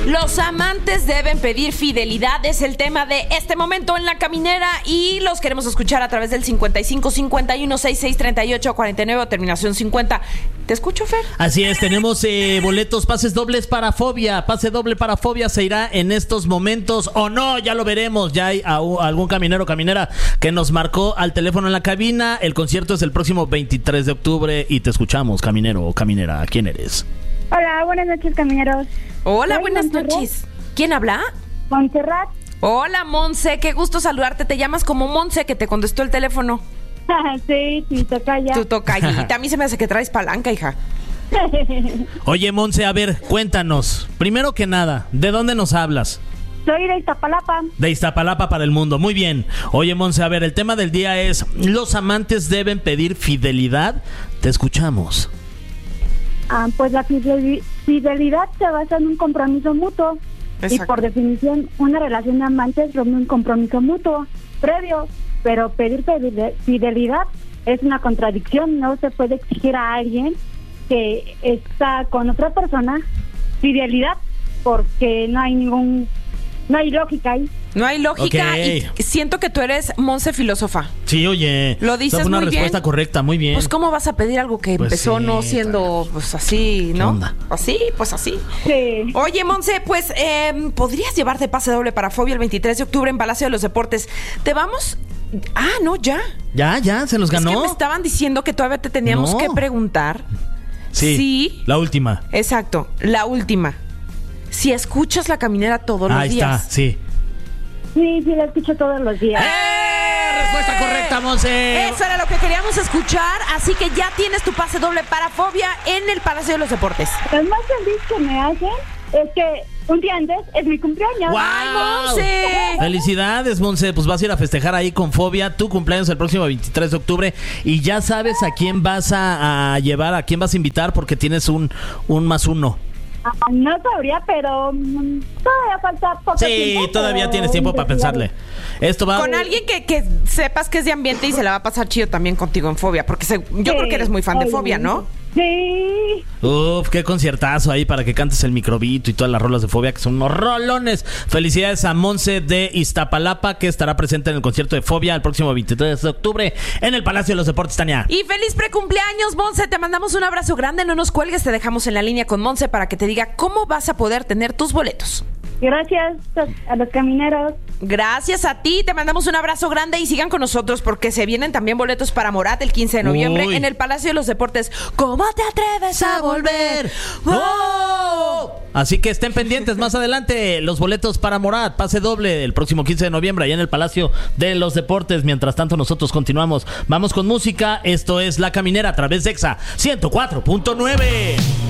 Los amantes deben pedir fidelidad, es el tema de este momento en La Caminera y los queremos escuchar a través del 55 51 66 38 49 o terminación 50. ¿Te escucho, Fer? Así es, tenemos boletos, pases dobles para Fobia. Pase doble para Fobia se irá en estos momentos o no, ya lo veremos. Ya hay algún caminero o caminera que nos marcó al teléfono en la cabina. El concierto es el próximo 23 de octubre y te escuchamos, caminero o caminera. ¿Quién eres? Hola, buenas noches, camineros. Hola, Soy buenas Montserrat. noches. ¿Quién habla? Montserrat. Hola, Monse, qué gusto saludarte. Te llamas como Monse, que te contestó el teléfono. Sí, mi tocaya. Tu tocallita. A mí se me hace que traes palanca, hija. Oye, Monse, a ver, cuéntanos. Primero que nada, ¿de dónde nos hablas? Soy de Iztapalapa. De Iztapalapa para el mundo. Muy bien. Oye, Monse, a ver, el tema del día es: ¿los amantes deben pedir fidelidad? Te escuchamos. Pues la fidelidad se basa en un compromiso mutuo. Exacto. Y por definición, una relación de amantes rompe un compromiso mutuo previo. Pero pedir fidelidad es una contradicción. No se puede exigir a alguien que está con otra persona fidelidad porque no hay lógica ahí. No hay lógica. Ok. Y siento que tú eres Monse filósofa. Sí, oye. Lo dices esa fue una muy respuesta bien. correcta, muy bien. Pues ¿cómo vas a pedir algo que Pues empezó sí, no siendo pues así, ¿Qué ¿no? onda? Así, pues así. Sí. Oye, Monse, pues podrías llevarte pase doble para Fobia el 23 de octubre en Palacio de los Deportes. ¿Te vamos? No, ya. Ya, se los ganó. Es que me estaban diciendo que todavía te teníamos No. que preguntar. Sí, la última. Exacto, la última. Si escuchas La Caminera todos los Ahí días. está, sí. Sí, la escucho todos los días. Respuesta correcta, Monse. Eso era lo que queríamos escuchar, así que ya tienes tu pase doble para Fobia en el Palacio de los Deportes. Lo más feliz que me hacen es que un día antes es mi cumpleaños. ¡Guau! ¡Ay, Monse! Felicidades, Monse. Pues vas a ir a festejar ahí con Fobia. Tu cumpleaños el próximo 23 de octubre. Y ya sabes a quién vas a llevar, a quién vas a invitar, porque tienes un +1. No sabría, pero todavía falta poco tiempo. Sí, todavía pero tienes tiempo para pensarle. Esto va. Con alguien que sepas que es de ambiente y se la va a pasar chido también contigo en Fobia, porque yo creo que eres muy fan de Fobia, ¿no? Sí. Uf, qué conciertazo ahí para que cantes el microbito y todas las rolas de Fobia, que son unos rolones. Felicidades a Monse de Iztapalapa, que estará presente en el concierto de Fobia el próximo 23 de octubre en el Palacio de los Deportes, Tania. Y feliz precumpleaños, Monse. Te mandamos un abrazo grande. No nos cuelgues, te dejamos en la línea con Monse para que te diga cómo vas a poder tener tus boletos. Gracias a los camineros. Gracias a ti, te mandamos un abrazo grande y sigan con nosotros porque se vienen también boletos para Morat el 15 de noviembre Uy. en el Palacio de los Deportes. ¿Cómo te atreves a volver? ¡Oh! Así que estén pendientes más adelante. Los boletos para Morat, pase doble el próximo 15 de noviembre allá en el Palacio de los Deportes. Mientras tanto nosotros continuamos. Vamos con música. Esto es La Caminera a través de Exa 104.9.